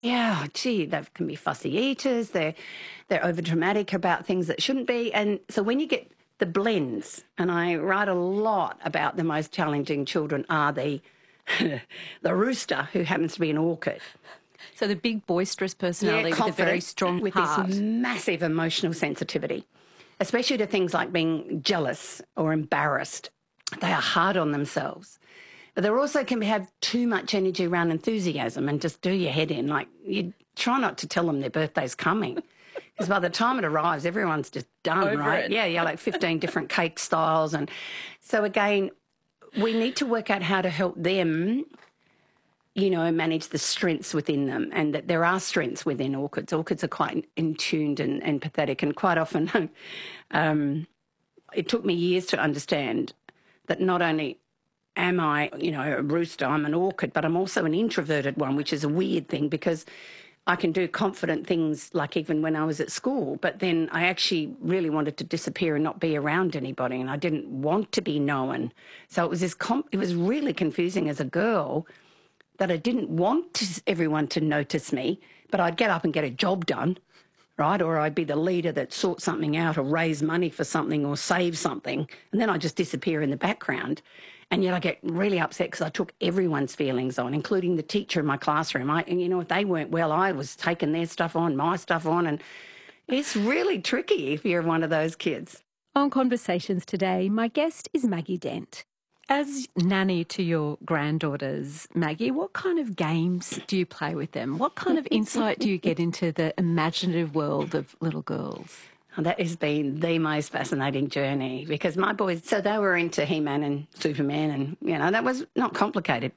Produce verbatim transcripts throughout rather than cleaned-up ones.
Yeah, gee, they can be fussy eaters. They're they're over dramatic about things that shouldn't be. And so when you get the blends, and I write a lot about the most challenging children are the the rooster who happens to be an orchid. So the big boisterous personality Yeah, with a very strong with heart. this massive emotional sensitivity, especially to things like being jealous or embarrassed. They are hard on themselves. But they also can have too much energy around enthusiasm and just do your head in. Like, you try not to tell them their birthday's coming. Because by the time it arrives, everyone's just done, Over right? it. Yeah, yeah, like fifteen different cake styles. And so, again, we need to work out how to help them, you know, manage the strengths within them, and that there are strengths within orchids. Orchids are quite in tuned and, and pathetic, and quite often um, it took me years to understand that not only am I, you know, a rooster, I'm an orchid, but I'm also an introverted one, which is a weird thing because I can do confident things like even when I was at school, but then I actually really wanted to disappear and not be around anybody, and I didn't want to be known. So it was this, com- it was really confusing as a girl that I didn't want to, everyone to notice me, but I'd get up and get a job done, right? Or I'd be the leader that sort something out or raise money for something or save something, and then I'd just disappear in the background. And yet I get really upset because I took everyone's feelings on, including the teacher in my classroom. I, and, you know, if they weren't well, I was taking their stuff on, my stuff on, and it's really tricky if you're one of those kids. On Conversations today, my guest is Maggie Dent. As nanny to your granddaughters, Maggie, what kind of games do you play with them? What kind of insight do you get into the imaginative world of little girls? Oh, that has been the most fascinating journey because my boys, so they were into He-Man and Superman and, you know, that was not complicated.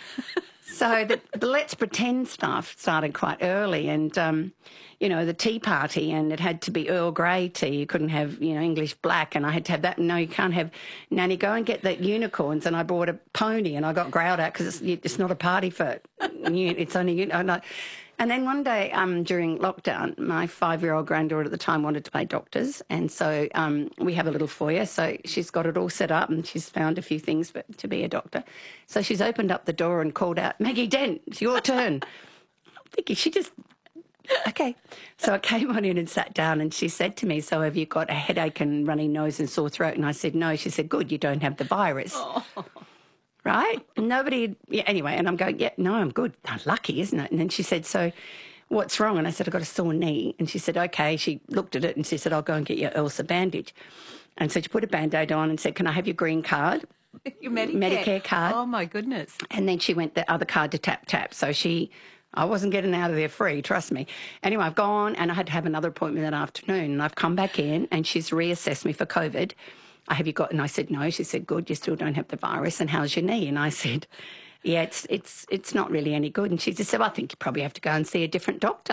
So the, the let's pretend stuff started quite early and, um, you know, the tea party and it had to be Earl Grey tea. You couldn't have, you know, English black and I had to have that. No, you can't have, Nanny, go and get the unicorns. And I bought a pony and I got growled at because it's, it's not a party for, it's only, you know, and then one day um, during lockdown, my five-year-old granddaughter at the time wanted to play doctors. And so um, we have a little foyer. So she's got it all set up and she's found a few things for, to be a doctor. So she's opened up the door and called out, Maggie Dent, it's your turn. I'm thinking, she just, okay. So I came on in and sat down and she said to me, so have you got a headache and runny nose and sore throat? And I said, no. She said, good, you don't have the virus. Oh. Right? Nobody, yeah, anyway, and I'm going, yeah, no, I'm good. Oh, lucky, isn't it? And then she said, so what's wrong? And I said, I've got a sore knee. And she said, okay. She looked at it and she said, I'll go and get your Elsa bandage. And so she put a Band-Aid on and said, can I have your green card? Your Medicare. Medicare card. Oh, my goodness. And then she went the other card to tap, tap. So she, I wasn't getting out of there free, trust me. Anyway, I've gone and I had to have another appointment that afternoon. And I've come back in and she's reassessed me for COVID. I have you got, and I said, no. She said, good, you still don't have the virus. And how's your knee? And I said, yeah, it's it's it's not really any good. And she just said, well, I think you probably have to go and see a different doctor.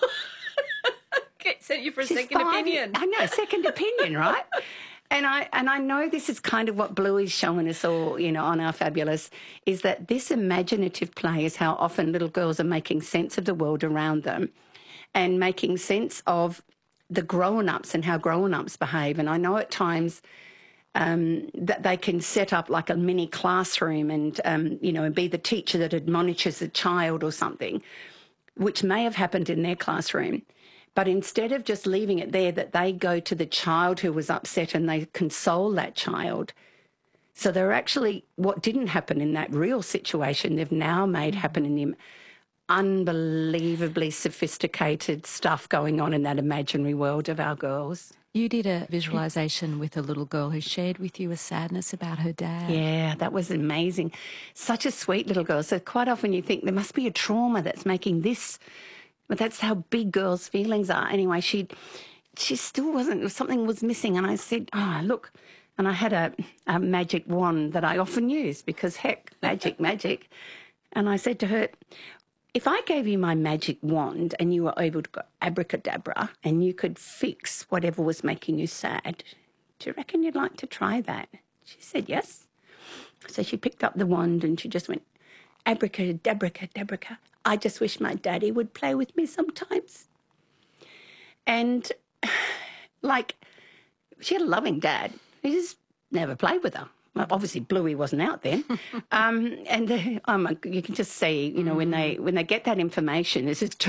Okay, sent you for a She's second fine. opinion. I know, second opinion, right? And I and I know this is kind of what Bluey's showing us all, you know, on Our Fabulous, is that this imaginative play is how often little girls are making sense of the world around them and making sense of the grown-ups and how grown-ups behave. And I know at times Um, that they can set up like a mini classroom and, um, you know, and be the teacher that admonishes a child or something, which may have happened in their classroom. But instead of just leaving it there, that they go to the child who was upset and they console that child. So they're actually, what didn't happen in that real situation, they've now made happen in the unbelievably sophisticated stuff going on in that imaginary world of our girls. You did a visualisation with a little girl who shared with you a sadness about her dad. Yeah, that was amazing. Such a sweet little girl. So quite often you think there must be a trauma that's making this, but that's how big girls' feelings are. Anyway, she she still wasn't, something was missing. And I said, oh, look, and I had a, a magic wand that I often use because, heck, magic, magic. And I said to her, if I gave you my magic wand and you were able to go abracadabra and you could fix whatever was making you sad, do you reckon you'd like to try that? She said yes. So she picked up the wand and she just went, abracadabra, I just wish my daddy would play with me sometimes. And, like, she had a loving dad. He just never played with her. Well, obviously, Bluey wasn't out then, um, and the, oh my, you can just see, you know, when they when they get that information, this is